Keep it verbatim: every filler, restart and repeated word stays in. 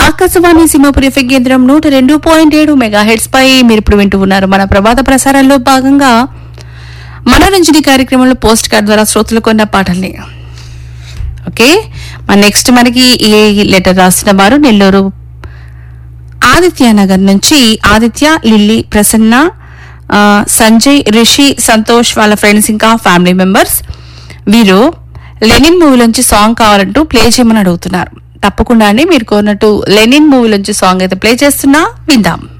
Akashvani Simhapuri FM కేంద్రం నూట రెండు పాయింట్ ఏడు మెగా హెడ్స్ పై మీరు ఇప్పుడు వింటూ ఉన్నారు. మన ప్రభాత ప్రసారాల్లో భాగంగా మనోరంజని కార్యక్రమంలో పోస్ట్ కార్డ్ ద్వారా శ్రోతలు కొన్న పాటల్ని. ఓకే, మన నెక్స్ట్ మనకి ఈ లెటర్ రాసిన వారు నెల్లూరు ఆదిత్య నగర్ నుంచి ఆదిత్య, లిల్లీ, ప్రసన్న, సంజయ్, రిషి, సంతోష్ వాళ్ళ ఫ్రెండ్స్ ఇంకా ఫ్యామిలీ మెంబర్స్. వీరు లెనిన్ మూవీ నుంచి సాంగ్ కావాలంటూ ప్లే చేయమని అడుగుతున్నారు. తప్పకుండా అండి, మీరు కోరినట్టు లెనిన్ మూవీ నుంచి సాంగ్ అయితే ప్లే చేస్తున్నా, విందాం.